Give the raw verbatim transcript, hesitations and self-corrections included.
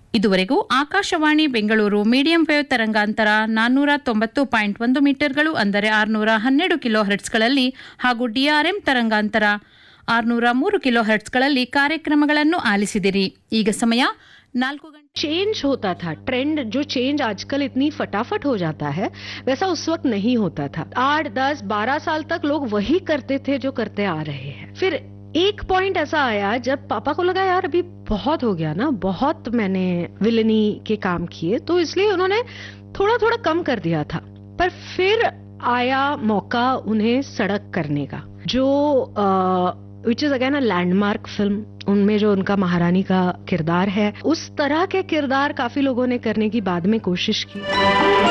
ಇದುವರೆಗೂ Akashvani Bengaluru medium wave ತರಂಗಾಂತರ ನಾನ್ನೂರ ತೊಂಬತ್ತು ಪಾಯಿಂಟ್ ಒಂದು ಮೀಟರ್ಗಳು ಅಂದರೆ ಆರುನೂರ ಹನ್ನೆರಡು ಕಿಲೋ ಹರ್ಟ್ಸ್ಗಳಲ್ಲಿ ಹಾಗೂ ಡಿಆರ್ಎಂ ತರಂಗಾಂತರ ಆರುನೂರ ಮೂರು ಕಿಲೋ ಹರ್ಟ್ಸ್ಗಳಲ್ಲಿ ಕಾರ್ಯಕ್ರಮಗಳನ್ನು ಆಲಿಸಿದಿರಿ. ಈಗ ಸಮಯ नाल्को घंटे. चेंज होता था, ट्रेंड जो चेंज आजकल इतनी फटाफट हो जाता है वैसा उस वक्त नहीं होता था. आठ दस बारह साल तक लोग वही करते थे जो करते आ रहे हैं. फिर एक पॉइंट ऐसा आया जब पापा को लगा यार अभी बहुत हो गया ना, बहुत मैंने विलनी के काम किए, तो इसलिए उन्होंने थोड़ा थोड़ा कम कर दिया था. पर फिर आया मौका उन्हें सड़क करने का, जो which is again a landmark film. उनमें जो उनका महारानी का किरदार है, उस तरह के किरदार काफी लोगों ने करने की बाद में कोशिश की.